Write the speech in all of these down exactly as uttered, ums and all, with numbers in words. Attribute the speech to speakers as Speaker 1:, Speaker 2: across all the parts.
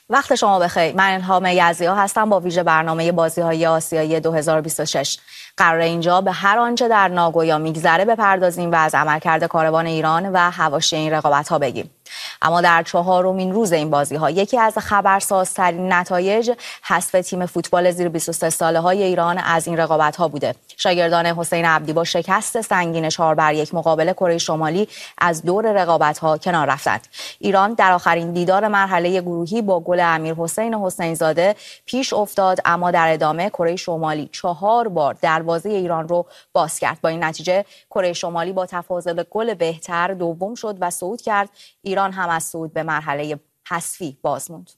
Speaker 1: وقت شما بخیر. من الهام یزدیا هستم با ویژه برنامه بازی‌های آسیایی دو هزار و بیست و شش. قرار اینجا به هر آنچه در ناگویا میگذره بپردازیم و از عملکرد کاروان ایران و حواشی این رقابت‌ها بگیم. اما در چهارمین روز این بازی‌ها یکی از خبرسازترین نتایج حذف تیم فوتبال زیر بیست و سه ساله‌های ایران از این رقابت‌ها بوده. شاگردان حسین عبدی با شکست سنگین چهار بر یک مقابل کره شمالی از دور رقابت‌ها کنار رفتند. ایران در آخرین دیدار مرحله گروهی با گل امیرحسین حسین‌زاده پیش افتاد، اما در ادامه کره شمالی چهار بار دروازه ایران رو باز کرد. با این نتیجه کره شمالی با تفاضل گل بهتر دوم شد و صعود کرد. ایران هم از صعود به مرحله حذفی باز موند.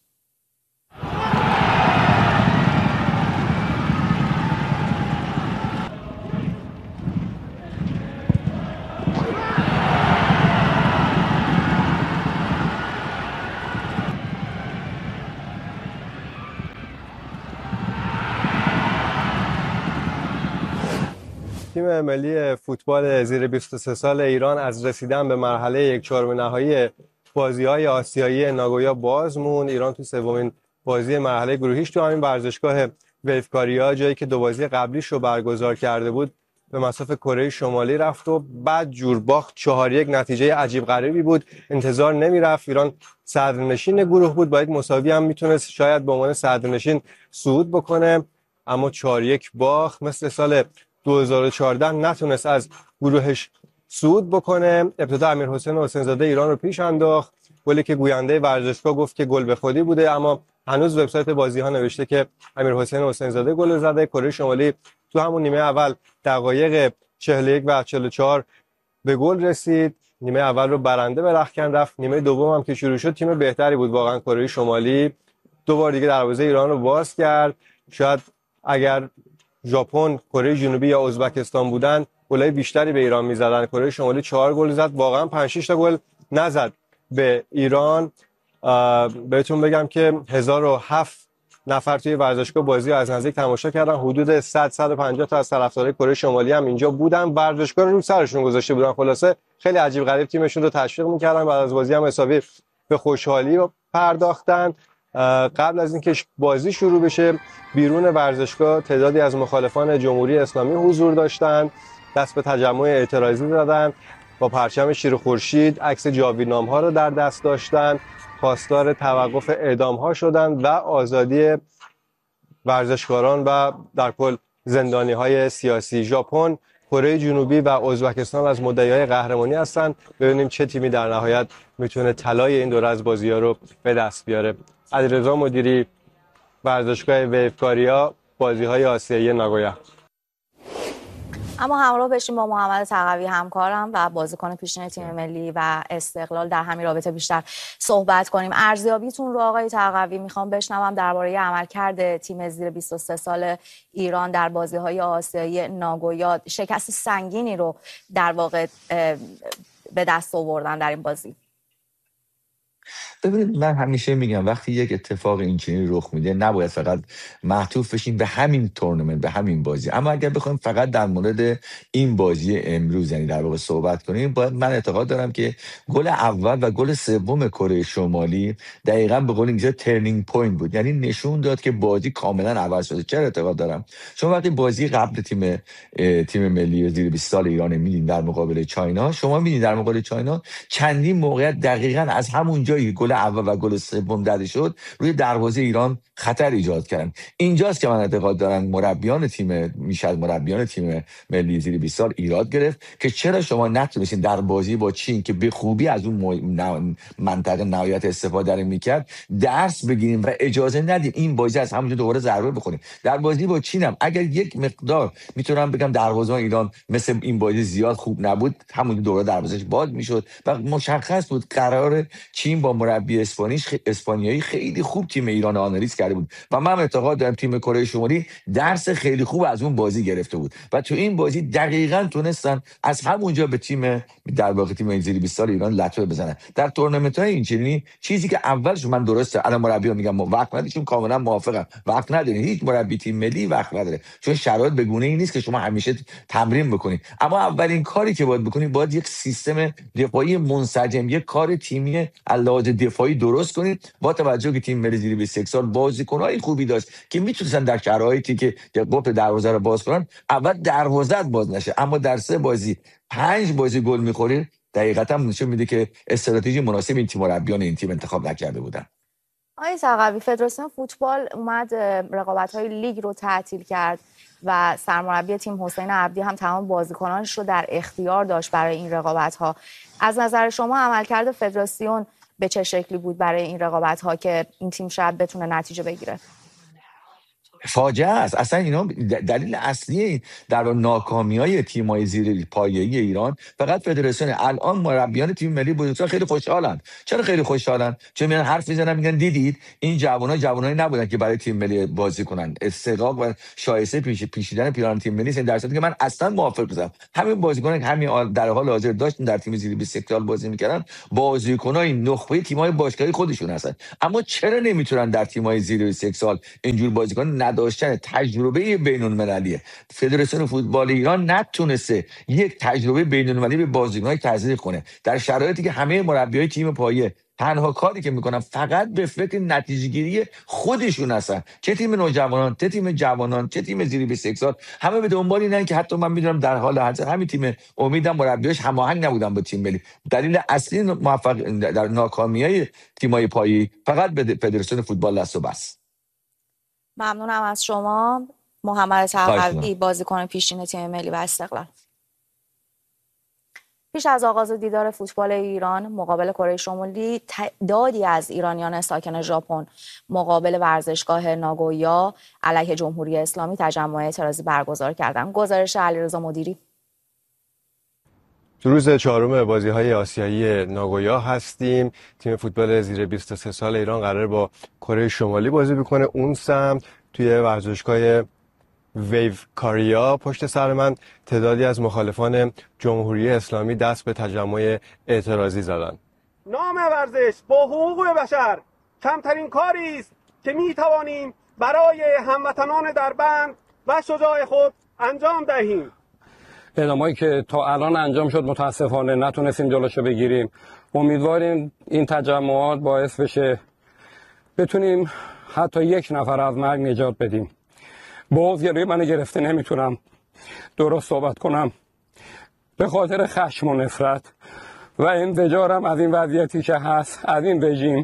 Speaker 2: تیم ملی فوتبال زیر بیست و سه سال ایران از رسیدن به مرحله یک چهارم نهایی بازی‌های آسیایی ناگویا باز مون. ایران تو سومین بازی مرحله گروهیش تو همین ورزشگاه ویفکاریا، جایی که دو بازی قبلیش رو برگزار کرده بود، به مصاف کره شمالی رفت و بعد جور باخت. چهار یک نتیجه عجیب غریبی بود، انتظار نمیرفت. ایران صدرنشین گروه بود، باید مساوی هم میتونست شاید به عنوان صدرنشین صعود بکنه، اما چهار یک باخت. مثل سال دو هزار و چهارده نتونست از گروهش صعود بکنه. ابتدا امیرحسین حسین‌زاده ایران رو پیش انداخت، گلی که گوینده ورزشگاه گفت که گل به خودی بوده، اما هنوز وبسایت بازی‌ها نوشته که امیرحسین حسین‌زاده گل زده. کره شمالی تو همون نیمه اول دقایق چهل و یک و چهل و چهار به گل رسید، نیمه اول رو برنده به رختکن رفت. نیمه دوم هم که شروع شد تیم بهتری بود واقعا کره شمالی، دو بار دیگه دروازه ایران رو باز کرد. شاید اگر ژاپن، کره جنوبی یا ازبکستان بودن گلای بیشتری به ایران میزدن. کره شمالی چهار گل زد، واقعا پنج شش تا گل نزد به ایران. بهتون بگم که هزار و هفت نفر توی ورزشگاه بازی رو از نزدیک تماشا کردن، حدود صد صد و پنجاه تا از طرفدارای کره شمالی هم اینجا بودن، ورزشگاه رو رو سرشون گذاشته بودن. خلاصه خیلی عجیب غریب تیمشون رو تشویق میکردن. بعد از بازی هم حسابی به خوشحالی پرداختن. قبل از اینکه بازی شروع بشه بیرون ورزشگاه تعدادی از مخالفان جمهوری اسلامی حضور داشتند، دست به تجمع اعتراضی زدند، با پرچم شیر خورشید عکس جاویدنام ها رو در دست داشتند، خواستار توقف اعدام ها شدند و آزادی ورزشکاران و در کل زندانی های سیاسی. ژاپن، کره جنوبی و ازبکستان از مدعیای قهرمانی هستند. ببینیم چه تیمی در نهایت میتونه طلای این دوره از بازی‌ها رو به دست بیاره. علیرضا مدیری، ورزشگاه ویفکاریا، بازی‌های آسیایی ناگویا.
Speaker 1: اما همراه بشیم با محمد تقوی همکارم و بازیکن پیشین تیم ملی و استقلال در همین رابطه بیشتر صحبت کنیم. ارزیابیتون رو آقای تقوی میخوام بشنوم درباره عملکرد تیم زیر بیست و سه سال ایران در بازی‌های آسیایی ناگویا. شکست سنگینی رو در واقع به دست آوردن در این بازی.
Speaker 3: ببینید، من همیشه میگم وقتی یک اتفاق اینچنینی رخ میده نباید فقط معطوف بشیم به همین تورنمنت، به همین بازی. اما اگر بخوایم فقط در مورد این بازی امروز یعنی در واقع صحبت کنیم، باید من اعتقاد دارم که گل اول و گل سوم کره شمالی دقیقاً به قول انگلیسی ترنینگ پوینت بود، یعنی نشون داد که بازی کاملا عوض شده. چرا اعتقاد دارم؟ چون وقتی بازی قبل تیم تیم ملی زیر بیست سال ایران می‌بینید در مقابل چاینا، شما می‌بینید در مقابل چاینا چندین موقعیت دقیقاً از همون جایی گل اول و گل سوم زده شد روی دروازه ایران خطر ایجاد کردن. اینجاست که من اعتقاد دارم مربیان تیم میشد مربیان تیم ملی زیر بیست سال ایراد گرفت که چرا شما نتونستین در بازی با چین که به خوبی از اون منطقه نهایت استفاده میکرد درس بگیریم و اجازه ندیم این بازی از همونجا دوباره ضربه بخوریم. در بازی با چین هم اگر یک مقدار میتونم بگم دروازه‌بان ایران مثل این بازی زیاد خوب نبود، همونجا دوباره دروازه‌اش باز میشد و مشخص بود قرار چین با مربی اسپانیش خ... اسپانیایی خیلی خوب تیم ایران آنالیز کرده بود و من اعتقاد دارم تیم کره شمالی درس خیلی خوب از اون بازی گرفته بود و تو این بازی دقیقاً تونستن از همونجا به تیم در واقع تیم زیر بیست سال ایران لطمه بزنن. در تورنمنت‌های اینچنینی چیزی که اولش من درسته الان مربیان میگم ما وقت نداریم، کاملا موافقم، وقت نداریم، هیچ مربی تیم ملی وقت نداره چون شرایط به گونه‌ای نیست که شما همیشه تمرین بکنید. اما اولین کاری که باید بکنید باید یک سیستم دفاعی منسجم، یک کار تیمی علاوه دفاعی درست کنید با توجه که تیم ملی زیر بیست و یک سال بازیکن‌های خوبی داشت که میتونستن در شرایطی که قفل دروازه رو باز کنن اول دروازه باز نشه، اما در سه بازی پنج بازی گل می‌خورید، دقیقاً نشون میده که استراتژی مناسب این تیم مربیان این تیم انتخاب نکرده بودن.
Speaker 1: آقای ثقفی، فدراسیون فوتبال اومد رقابت‌های لیگ رو تعطیل کرد و سرمربی تیم حسین عبدی هم تمام بازیکنانش رو در اختیار داشت برای این رقابت‌ها. از نظر شما عملکرد فدراسیون به چه شکلی بود برای این رقابت‌ها که این تیم شاید بتونه نتیجه بگیره؟
Speaker 3: فاجعه است. اصلا اینا دلیل اصلی در ناکامی‌های تیم‌های زیر پایه‌ای ایران فقط فدراسیون. الان مربیان تیم ملی بزرگسال خیلی خوشحالن. چرا خیلی خوشحالن؟ چون میان حرف میزنن میگن دیدید این جوان‌ها جوانایی نبودن که برای تیم ملی بازی کنن. استحقاق و شایسته پیش پیشیدن پیران تیم ملی این درصدی که من اصلا موافق نیستم. همین بازیکنان که همین در حال حاضر داشتن در تیم زیر بیست و یک سال بازی می‌کردن، بازیکنای نخبه تیم‌های باشگاهی خودشون هستن. اما چرا نمیتونن در تیم‌های زیر بیست و یک سال اینجور بازیکن نداشتن تجربه بین‌المللیه؟ فدراسیون فوتبال ایران نتونسته یک تجربه بین‌المللی به بازیکن‌های تزریق کنه در شرایطی که همه مربیای تیم پایه تنها کاری که میکنن فقط به فکر نتیجه‌گیری خودشون هستن. چه تیم نوجوانان، چه تیم جوانان، چه تیم زیر بیست و یک سال، همه به دنبال اینن که حتی من میدونم در حال حاضر همین تیم امیدم مربیاش هماهنگ نبودن با تیم ملی. دلیل اصلی موفق در ناکامی‌های تیم‌های پایه‌ای فقط به فدراسیون فوتبال است و بس.
Speaker 1: ممنونم از شما محمد ثقفی، بازیکن پیشین تیم ملی و استقلال. پیش از آغاز دیدار فوتبال ایران مقابل کره شمالی، تعدادی از ایرانیان ساکن ژاپن مقابل ورزشگاه ناگویا علیه جمهوری اسلامی تجمع اعتراضی برگزار کردند. گزارش علیرضا مدیری.
Speaker 2: تو روز چهارم بازی‌های آسیایی ناگویا هستیم. تیم فوتبال زیر بیست و سه سال ایران قرار با کره شمالی بازی بکنه. اون سمت توی ورزشگاه ویو کاریا پشت سر من تعدادی از مخالفان جمهوری اسلامی دست به تجمع اعتراضی زدن.
Speaker 4: نام ورزش با حقوق بشر کمترین کاری است که می توانیم برای هموطنان در بند و شجاع خود انجام دهیم.
Speaker 5: اعدامایی که تا الان انجام شد متاسفانه نتونستیم جلوشو بگیریم. امیدواریم این تجمعات باعث بشه بتونیم حتی یک نفر از مرگ نجات بدیم. باز گریه من گرفته نمیتونم درست صحبت کنم به خاطر خشم و نفرت و انزجارم از این وضعیتی که هست، از این رژیم.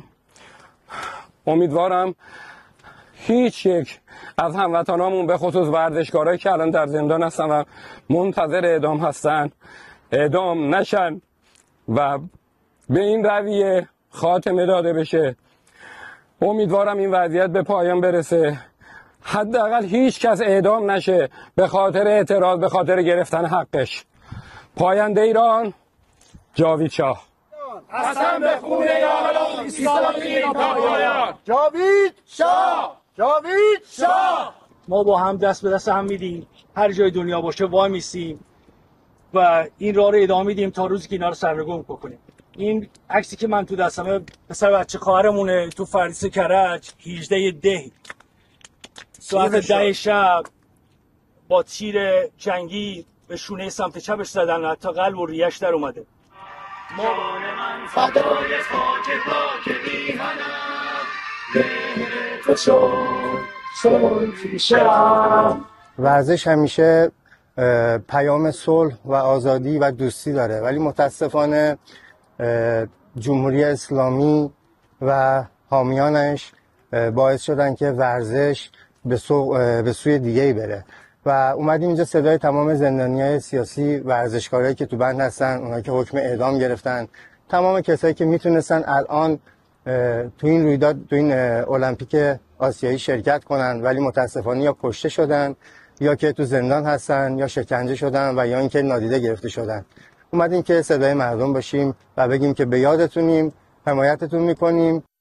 Speaker 5: امیدوارم هیچ یک از هموطنامون به خصوص ورزشکارایی که الان در زندان هستن و منتظر اعدام هستن اعدام نشن و به این رویه خاتمه داده بشه. امیدوارم این وضعیت به پایان برسه، حداقل هیچ کس اعدام نشه به خاطر اعتراض، به خاطر گرفتن حقش. پاینده ایران، جاوید شاه.
Speaker 4: قسم به خون یاران ایستادیم این پایان. جاوید شاه، جاوید شاه.
Speaker 6: ما با هم دست به دست هم میدیم، هر جای دنیا باشه وای میسیم و این راه رو ادامه میدیم تا روزی که اینا رو سرنگون بکنیم. این عکسی که من تو دستمه پسر بچه خواهرمونه تو فردیس کرج هجده ده ساعت ده شب با تیر جنگی به شونه سمت چپش زدن، حتی قلب و ریش در اومده.
Speaker 4: ما من فدای خاک پاک میهنم مهر تو شد چون پیشم.
Speaker 7: ورزش همیشه پیام صلح و آزادی و دوستی داره، ولی متاسفانه جمهوری اسلامی و حامیانش باعث شدن که ورزش به, سو، به سوی دیگه‌ای بره و اومدیم اینجا صدای تمام زندانیای سیاسی، ورزشکارایی که تو بند هستن، اونایی که حکم اعدام گرفتن، تمام کسایی که میتونستن الان تو این رویداد، تو این المپیک آسیایی شرکت کنن ولی متاسفانه یا کشته شدن یا که تو زندان هستن یا شکنجه شدن و یا اینکه نادیده گرفته شدن. اومدیم که صدای مردم باشیم و بگیم که به یادتونیم، حمایتتون میکنیم.